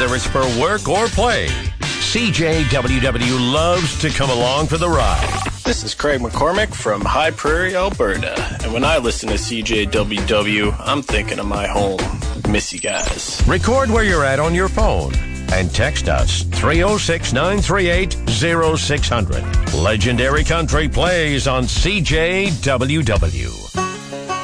whether it's for work or play. CJWW loves to come along for the ride. This is Craig McCormick from High Prairie, Alberta. And when I listen to CJWW, I'm thinking of my home. Miss you guys. Record where you're at on your phone and text us 306-938-0600. Legendary Country plays on CJWW.